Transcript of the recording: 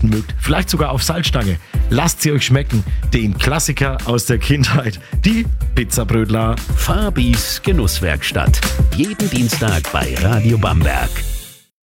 liebsten mögt, vielleicht sogar auf Salzstange. Lasst sie euch schmecken, den Klassiker aus der Kindheit, die Pizzabrötler. Fabis Genusswerkstatt. Jeden Dienstag bei Radio Bamberg.